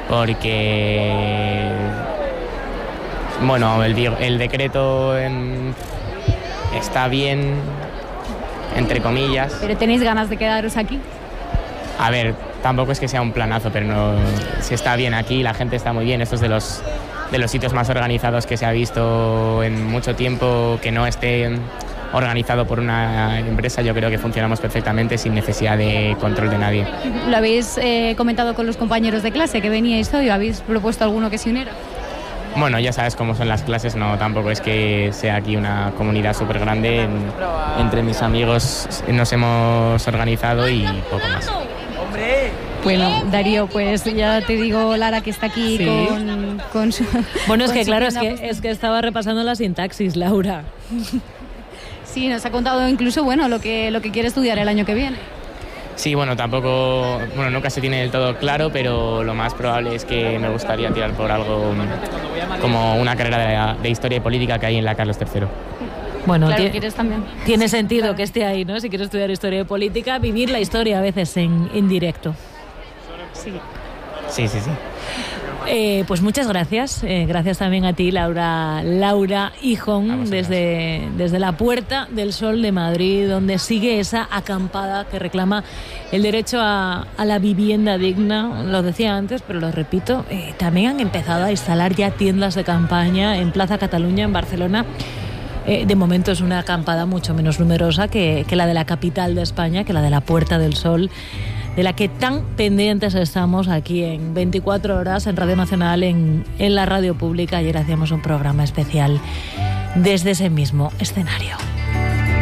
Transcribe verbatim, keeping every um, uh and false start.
porque, bueno, el, el decreto en, está bien, entre comillas. ¿Pero tenéis ganas de quedaros aquí? A ver, tampoco es que sea un planazo, pero no, si está bien aquí, la gente está muy bien. Esto es de los, de los sitios más organizados que se ha visto en mucho tiempo, que no esté organizado por una empresa. Yo creo que funcionamos perfectamente sin necesidad de control de nadie. ¿Lo habéis eh, comentado con los compañeros de clase que veníais hoy? ¿Habéis propuesto alguno que se uniera? Bueno, ya sabes cómo son las clases, no, tampoco es que sea aquí una comunidad súper grande. En, entre mis amigos nos hemos organizado y poco más. Bueno, Darío, pues ya te digo, Lara, que está aquí sí. con, con su... Bueno, es con que su claro, es que, puesta. es que estaba repasando la sintaxis, Laura. Sí, nos ha contado incluso, bueno, lo que, lo que quiere estudiar el año que viene. Sí, bueno, tampoco, bueno, nunca se tiene del todo claro, pero lo más probable es que me gustaría tirar por algo como una carrera de, de historia y política que hay en la Carlos tercero. Bueno, Claro, tie- ¿quieres también? tiene sentido Claro. que esté ahí, ¿no? Si quieres estudiar historia y política, vivir la historia a veces en, en directo. Sí. Sí, sí, sí. Eh, pues muchas gracias. Eh, gracias también a ti, Laura, Laura Hijón, desde, desde la Puerta del Sol de Madrid, donde sigue esa acampada que reclama el derecho a, a la vivienda digna. Lo decía antes, pero lo repito, eh, también han empezado a instalar ya tiendas de campaña en Plaza Cataluña, en Barcelona. Eh, de momento es una acampada mucho menos numerosa que, que la de la capital de España, que la de la Puerta del Sol, de la que tan pendientes estamos aquí en veinticuatro horas en Radio Nacional, en, en la radio pública. Ayer hacíamos un programa especial desde ese mismo escenario.